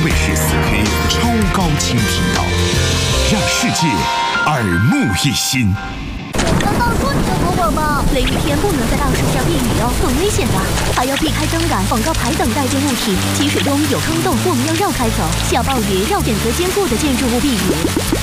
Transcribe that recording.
卫视4K 超高清频道，让世界耳目一新。 难道说你叫多广吗？雷雨天不能在大树下避雨哦，很危险的，还要避开灯杆、广告牌等带电物体。积水中有坑洞，我们要绕开走。下暴雨要选择坚固的建筑物避雨。